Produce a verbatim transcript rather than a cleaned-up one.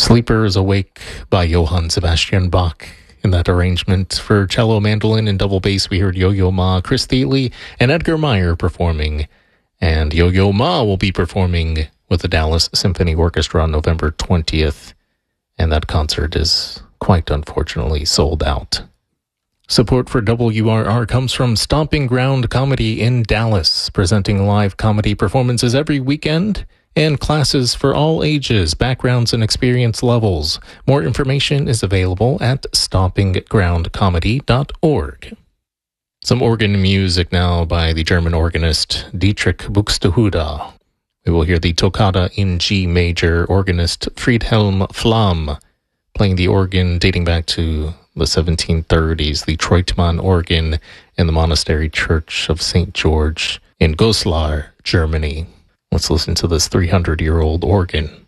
Sleepers Awake by Johann Sebastian Bach. In that arrangement for cello, mandolin, and double bass, we heard Yo-Yo Ma, Chris Thiele, and Edgar Meyer performing. And Yo-Yo Ma will be performing with the Dallas Symphony Orchestra on November twentieth. And that concert is quite unfortunately sold out. Support for W R R comes from Stomping Ground Comedy in Dallas, presenting live comedy performances every weekend and classes for all ages, backgrounds, and experience levels. More information is available at stomping ground comedy dot org. Some organ music now by the German organist Dietrich Buxtehude. We will hear the Toccata in G major, organist Friedhelm Flamm playing the organ dating back to the seventeen thirties, the Treutmann organ in the Monastery Church of Saint George in Goslar, Germany. Let's listen to this three hundred-year-old organ.